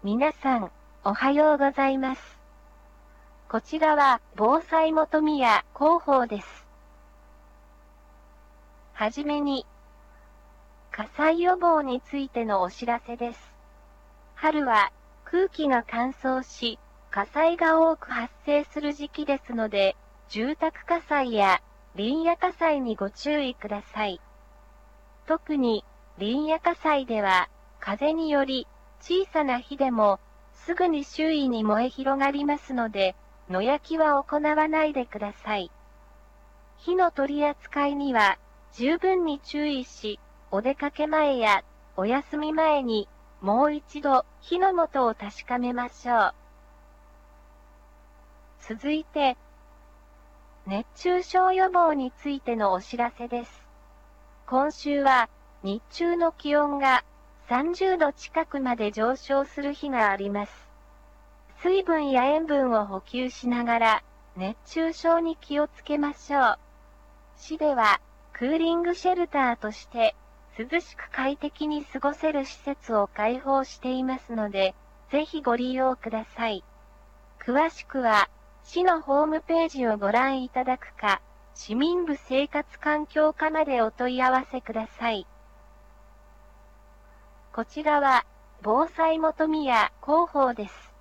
皆さん、おはようございます。こちらは、防災元宮広報です。はじめに、火災予防についてのお知らせです。春は、空気が乾燥し、火災が多く発生する時期ですので、住宅火災や林野火災にご注意ください。特に、林野火災では、風により、小さな火でも、すぐに周囲に燃え広がりますので、野焼きは行わないでください。火の取り扱いには、十分に注意し、お出かけ前や、お休み前に、もう一度、火の元を確かめましょう。続いて、熱中症予防についてのお知らせです。今週は、日中の気温が30度近くまで上昇する日があります。水分や塩分を補給しながら、熱中症に気をつけましょう。市では、クーリングシェルターとして、涼しく快適に過ごせる施設を開放していますので、ぜひご利用ください。詳しくは、市のホームページをご覧いただくか、市民部生活環境課までお問い合わせください。こちらは、防災元宮広報です。